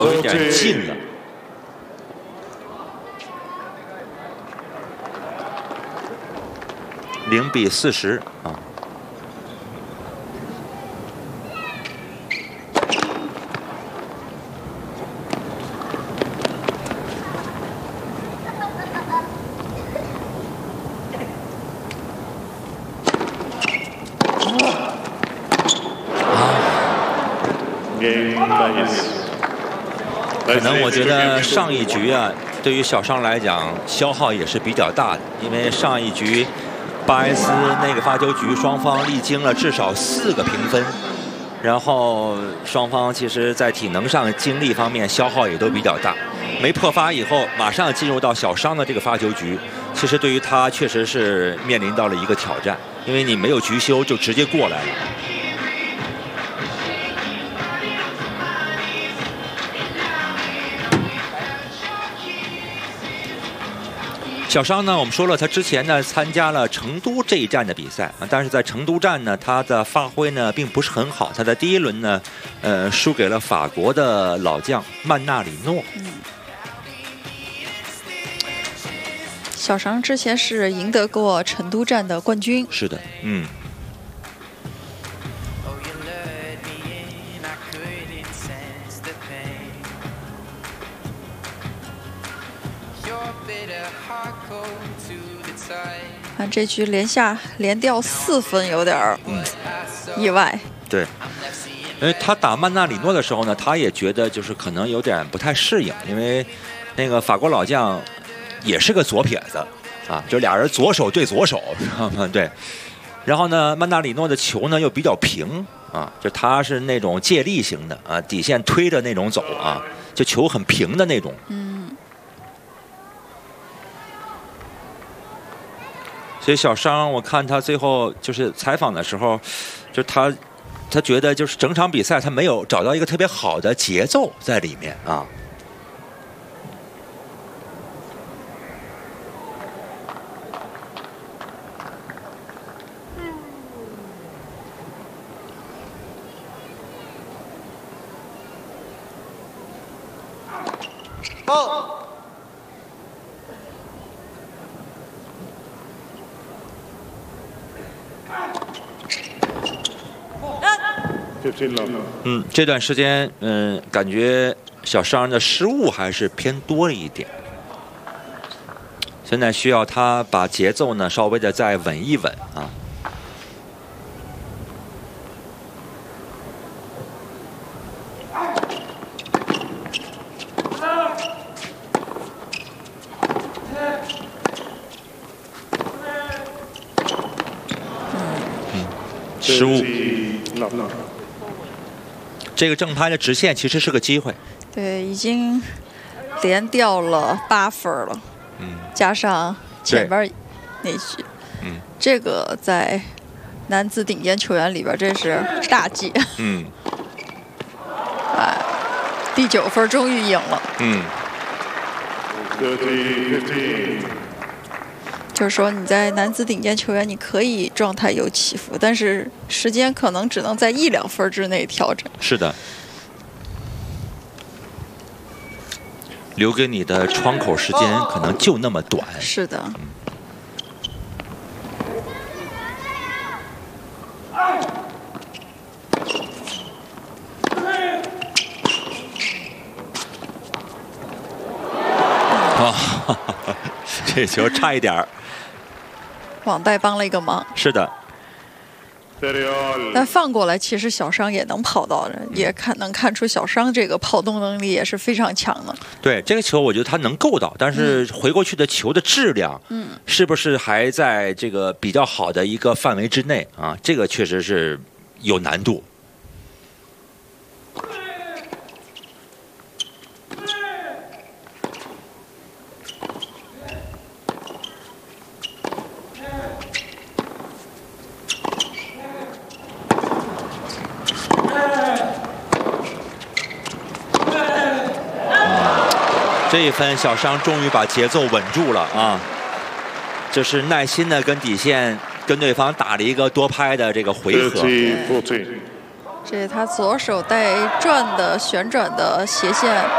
有一点近了。0比40啊。可能我觉得上一局啊，对于小商来讲消耗也是比较大的，因为上一局巴埃斯那个发球局，双方历经了至少4个平分，然后双方其实在体能上、精力方面消耗也都比较大。没破发以后，马上进入到小商的这个发球局，其实对于他确实是面临到了一个挑战，因为你没有局休就直接过来了。小商呢，我们说了，他之前呢参加了成都这一站的比赛啊，但是在成都站呢，他的发挥呢并不是很好。他在第一轮呢，输给了法国的老将曼纳里诺。 小商之前是赢得过成都站的冠军。 是的， 看这局连掉4分，有点意外。 对，因为他打曼纳里诺的时候呢，他也觉得就是可能有点不太适应，因为那个法国老将也是个左撇子啊，就俩人左手对左手，知道吗？对。然后呢，曼纳里诺的球呢又比较平啊，就他是那种借力型的啊，底线推着那种走啊，就球很平的那种。所以小商，我看他最后就是采访的时候，就他觉得就是整场比赛他没有找到一个特别好的节奏在里面啊。这段时间感觉小商的失误还是偏多了一点，现在需要他把节奏呢稍微的再稳一稳啊。失误。这个正拍的直线其实是个机会。 对，已经连掉了8分了。加上前边那局，这个在男子顶尖球员里边这是大忌。第9分终于赢了。就是说你在男子顶尖球员，你可以状态有起伏，但是时间可能只能在1、2分之内调整。 是的，留给你的窗口时间可能就那么短。 是的。 这球差一点儿。 网带帮了一个忙。 是的。 但放过来，其实小商也能跑到，也能看出小商这个跑动能力也是非常强的。 对这个球，我觉得他能够到，但是回过去的球的质量，是不是还在这个比较好的一个范围之内啊？这个确实是有难度。这一分，小商终于把节奏稳住了啊！就是耐心的跟底线跟对方打了一个多拍的这个回合。 这他左手带旋转的斜线